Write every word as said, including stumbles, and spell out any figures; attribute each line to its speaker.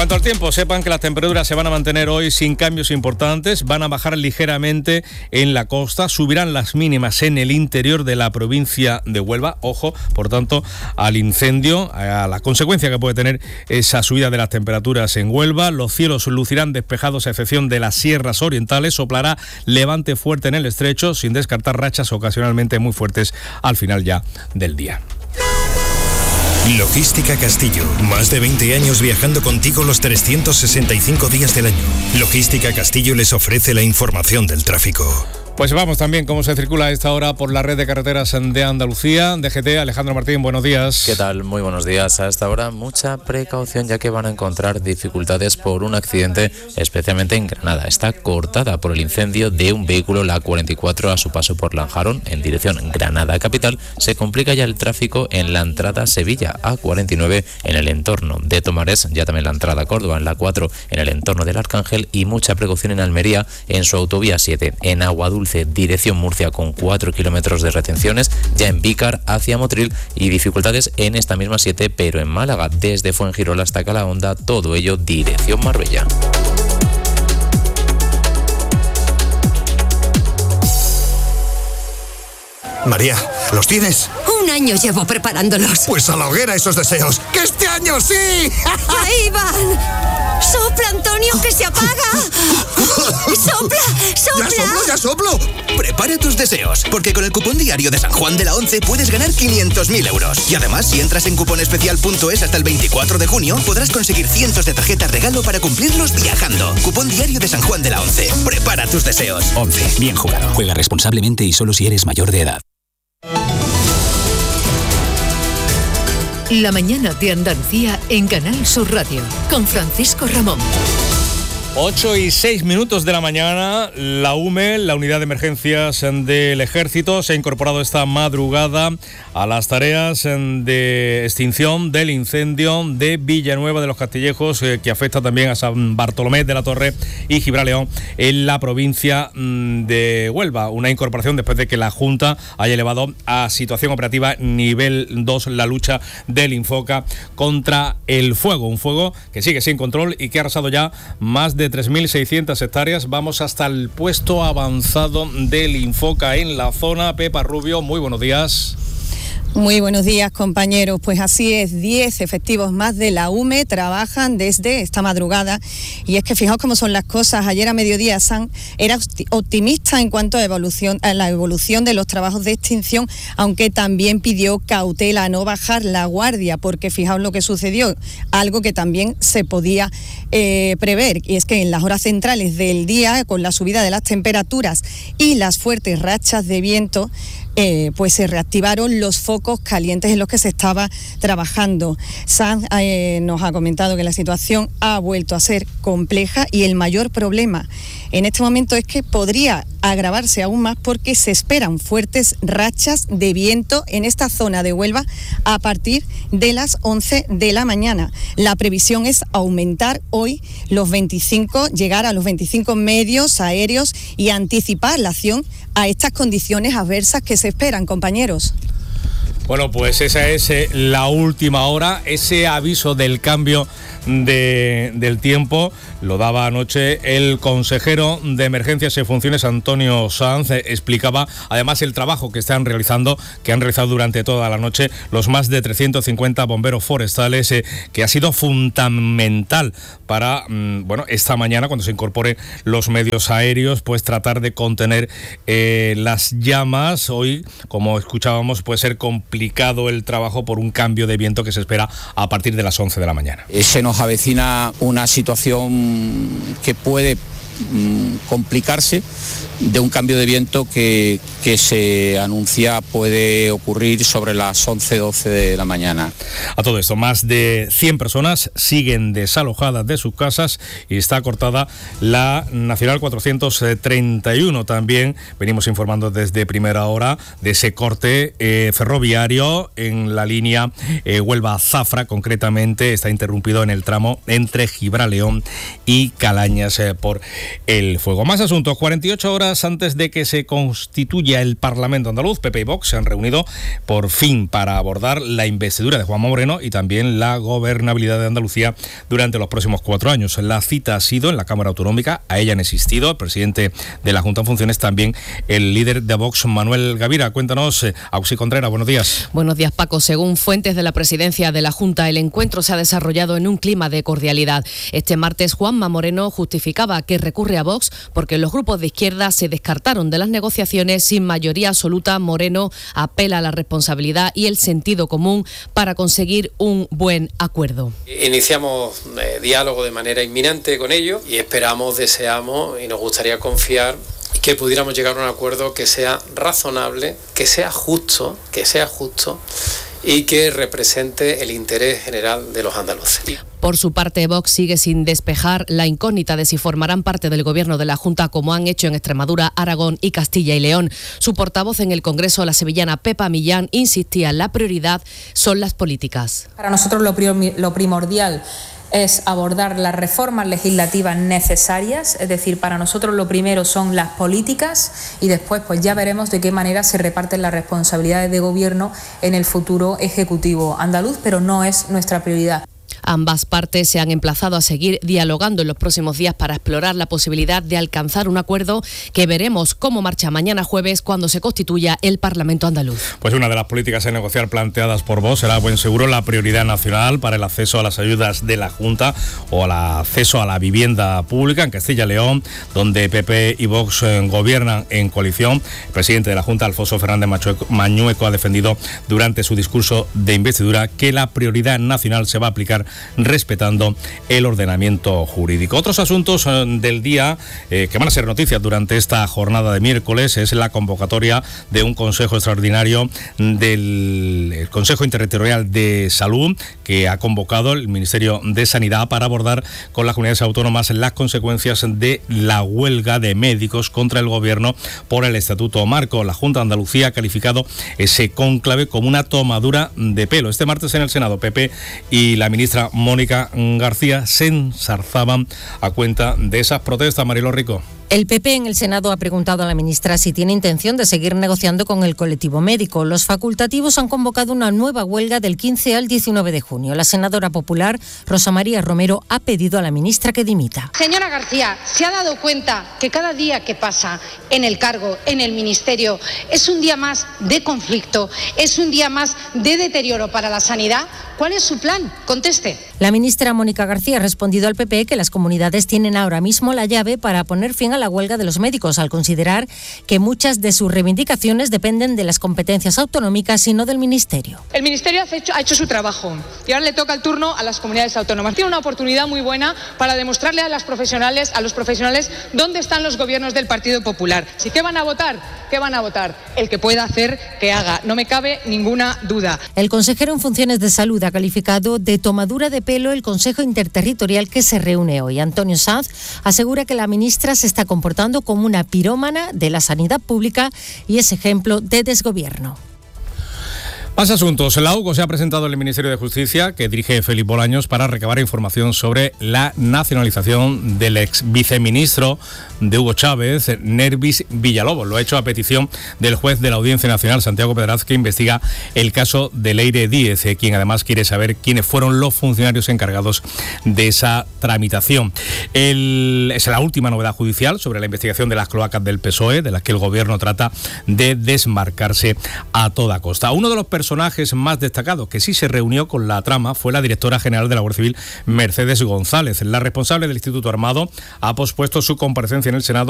Speaker 1: cuanto al tiempo, sepan que las temperaturas se van a mantener hoy sin cambios importantes, van a bajar ligeramente en la costa, subirán las mínimas en el interior de la provincia de Huelva. Ojo, por tanto, al incendio, a la consecuencia que puede tener esa subida de las temperaturas en Huelva. Los cielos lucirán despejados a excepción de las sierras orientales, soplará levante fuerte en el estrecho, sin descartar rachas ocasionalmente muy fuertes al final ya del día.
Speaker 2: Logística Castillo, más de veinte años viajando contigo los trescientos sesenta y cinco días del año. Logística Castillo les ofrece la información del tráfico.
Speaker 1: Pues vamos también cómo se circula a esta hora por la red de carreteras de Andalucía. D G T, Alejandro Martín, buenos días.
Speaker 3: ¿Qué tal? Muy buenos días. A esta hora mucha precaución, ya que van a encontrar dificultades por un accidente, especialmente en Granada. Está cortada por el incendio de un vehículo, la cuarenta y cuatro, a su paso por Lanjarón, en dirección Granada capital. Se complica ya el tráfico en la entrada Sevilla, A cuarenta y nueve, en el entorno de Tomares, ya también la entrada Córdoba, en la cuatro, en el entorno del Arcángel, y mucha precaución en Almería, en su autovía siete, en Aguadulce, dirección Murcia, con cuatro kilómetros de retenciones, ya en Vícar hacia Motril, y dificultades en esta misma siete, pero en Málaga, desde Fuengirola hasta Calahonda, todo ello dirección Marbella.
Speaker 4: María, ¿los tienes?
Speaker 5: Un año llevo preparándolos.
Speaker 4: Pues a la hoguera esos deseos, ¡que este año sí!
Speaker 5: ¡Ahí van! ¡Sopla, Antonio, que se apaga! ¡Sopla, sopla!
Speaker 4: ¡Ya soplo, ya soplo! Prepara tus deseos, porque con el cupón diario de San Juan de la Once puedes ganar quinientos mil euros. Y además, si entras en cuponespecial punto es hasta el veinticuatro de junio, podrás conseguir cientos de tarjetas regalo para cumplirlos viajando. Cupón diario de San Juan de la Once. Prepara tus deseos.
Speaker 6: Once. Bien jugado. Juega responsablemente y solo si eres mayor de edad.
Speaker 7: La mañana de Andalucía en Canal Sur Radio, con Francisco Ramón.
Speaker 1: ocho y seis minutos de la mañana, la U M E, la Unidad de Emergencias del Ejército, se ha incorporado esta madrugada a las tareas de extinción del incendio de Villanueva de los Castillejos, eh, que afecta también a San Bartolomé de la Torre y Gibraleón en la provincia de Huelva. Una incorporación después de que la Junta haya elevado a situación operativa nivel dos la lucha del Infoca contra el fuego. Un fuego que sigue sin control y que ha arrasado ya más de de tres mil seiscientas hectáreas. Vamos hasta el puesto avanzado del Infoca en la zona. Pepa Rubio, muy buenos días.
Speaker 8: Muy buenos días, compañeros. Pues así es, diez efectivos más de la U M E trabajan desde esta madrugada. Y es que fijaos cómo son las cosas. Ayer a mediodía San era optimista en cuanto a, evolución, a la evolución de los trabajos de extinción, aunque también pidió cautela, no bajar la guardia, porque fijaos lo que sucedió, algo que también se podía eh, prever. Y es que en las horas centrales del día, con la subida de las temperaturas y las fuertes rachas de viento, Eh, pues se reactivaron los focos calientes en los que se estaba trabajando. Sanz eh, nos ha comentado que la situación ha vuelto a ser compleja y el mayor problema en este momento es que podría agravarse aún más porque se esperan fuertes rachas de viento en esta zona de Huelva a partir de las once de la mañana. La previsión es aumentar hoy los veinticinco, llegar a los veinticinco medios aéreos y anticipar la acción a estas condiciones adversas que se esperan, compañeros.
Speaker 1: Bueno, pues esa es eh, la última hora, ese aviso del cambio de, del tiempo lo daba anoche el consejero de Emergencias y Funciones, Antonio Sanz. Eh, explicaba además el trabajo que están realizando, que han realizado durante toda la noche los más de trescientos cincuenta bomberos forestales, eh, que ha sido fundamental para, mm, bueno, esta mañana cuando se incorporen los medios aéreos, pues tratar de contener eh, las llamas. Hoy, como escuchábamos, puede ser complicado el trabajo por un cambio de viento que se espera a partir de las once de la mañana.
Speaker 9: Se nos avecina una situación que puede mmm, complicarse, de un cambio de viento que, que se anuncia puede ocurrir sobre las once doce de la mañana.
Speaker 1: A todo esto, más de cien personas siguen desalojadas de sus casas y está cortada la Nacional cuatrocientos treinta y uno. También venimos informando desde primera hora de ese corte eh, ferroviario en la línea eh, Huelva-Zafra. Concretamente está interrumpido en el tramo entre Gibraleón y Calañas eh, por el fuego. Más asuntos. cuarenta y ocho horas antes de que se constituya el Parlamento andaluz, P P y Vox se han reunido por fin para abordar la investidura de Juanma Moreno y también la gobernabilidad de Andalucía durante los próximos cuatro años. La cita ha sido en la Cámara Autonómica, a ella han asistido el presidente de la Junta en funciones, también el líder de Vox, Manuel Gavira. Cuéntanos, eh, Auxi Contreras, buenos días.
Speaker 10: Buenos días, Paco. Según fuentes de la presidencia de la Junta, el encuentro se ha desarrollado en un clima de cordialidad. Este martes, Juanma Moreno justificaba que recurre a Vox porque los grupos de izquierda se descartaron de las negociaciones sin mayoría absoluta. Moreno apela a la responsabilidad y el sentido común para conseguir un buen acuerdo.
Speaker 11: Iniciamos eh, diálogo de manera inminente con ellos y esperamos, deseamos y nos gustaría confiar que pudiéramos llegar a un acuerdo que sea razonable, que sea justo, que sea justo y que represente el interés general de los andaluces.
Speaker 10: Por su parte, Vox sigue sin despejar la incógnita de si formarán parte del gobierno de la Junta, como han hecho en Extremadura, Aragón y Castilla y León. Su portavoz en el Congreso, la sevillana Pepa Millán, insistía: la prioridad son las políticas.
Speaker 12: Para nosotros lo, prim- lo primordial es abordar las reformas legislativas necesarias, es decir, para nosotros lo primero son las políticas y después pues ya veremos de qué manera se reparten las responsabilidades de gobierno en el futuro ejecutivo andaluz, pero no es nuestra prioridad.
Speaker 10: Ambas partes se han emplazado a seguir dialogando en los próximos días para explorar la posibilidad de alcanzar un acuerdo que veremos cómo marcha mañana jueves cuando se constituya el Parlamento andaluz.
Speaker 1: Pues una de las políticas a negociar planteadas por Vox será, buen seguro, la prioridad nacional para el acceso a las ayudas de la Junta o al acceso a la vivienda pública en Castilla y León, donde P P y Vox eh, gobiernan en coalición. El presidente de la Junta, Alfonso Fernández Mañueco, ha defendido durante su discurso de investidura que la prioridad nacional se va a aplicar respetando el ordenamiento jurídico. Otros asuntos del día eh, que van a ser noticias durante esta jornada de miércoles es la convocatoria de un Consejo Extraordinario del Consejo Interterritorial de Salud que ha convocado el Ministerio de Sanidad para abordar con las comunidades autónomas las consecuencias de la huelga de médicos contra el Gobierno por el Estatuto Marco. La Junta de Andalucía ha calificado ese cónclave como una tomadura de pelo. Este martes en el Senado, P P y la ministra Mónica García se ensarzaban a cuenta de esas protestas. Mariló Rico.
Speaker 13: El P P en el Senado ha preguntado a la ministra si tiene intención de seguir negociando con el colectivo médico. Los facultativos han convocado una nueva huelga del quince al diecinueve de junio. La senadora popular, Rosa María Romero, ha pedido a la ministra que dimita.
Speaker 14: Señora García, ¿se ha dado cuenta que cada día que pasa en el cargo, en el ministerio, es un día más de conflicto, es un día más de deterioro para la sanidad? ¿Cuál es su plan? Conteste.
Speaker 13: La ministra Mónica García ha respondido al P P que las comunidades tienen ahora mismo la llave para poner fin a la huelga de los médicos, al considerar que muchas de sus reivindicaciones dependen de las competencias autonómicas y no del Ministerio.
Speaker 15: El Ministerio ha hecho, ha hecho su trabajo y ahora le toca el turno a las comunidades autónomas. Tiene una oportunidad muy buena para demostrarle a las profesionales, a los profesionales dónde están los gobiernos del Partido Popular. ¿Sí qué van a votar? ¿Qué van a votar? El que pueda hacer, que haga. No me cabe ninguna duda.
Speaker 13: El consejero en funciones de Salud ha calificado de tomadura de pelo el Consejo Interterritorial que se reúne hoy. Antonio Sanz asegura que la ministra se está comportando como una pirómana de la sanidad pública y es ejemplo de desgobierno.
Speaker 1: Más asuntos. La U C O se ha presentado en el Ministerio de Justicia, que dirige Félix Bolaños, para recabar información sobre la nacionalización del ex viceministro de Hugo Chávez, Nervis Villalobos. Lo ha hecho a petición del juez de la Audiencia Nacional, Santiago Pedraz, que investiga el caso de Leire Díez, quien además quiere saber quiénes fueron los funcionarios encargados de esa tramitación. El, es la última novedad judicial sobre la investigación de las cloacas del P S O E, de las que el Gobierno trata de desmarcarse a toda costa. Uno de los personajes más destacados que sí se reunió con la trama fue la directora general de la Guardia Civil, Mercedes González. La responsable del Instituto Armado ha pospuesto su comparecencia en el Senado